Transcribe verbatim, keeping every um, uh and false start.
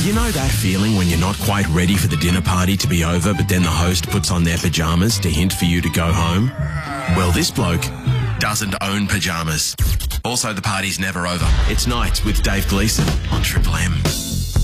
You know that feeling when you're not quite ready for the dinner party to be over, but then the host puts on their pyjamas to hint for you to go home? Well, this bloke doesn't own pyjamas. Also, the party's never over. It's Night with Dave Gleeson on Triple M.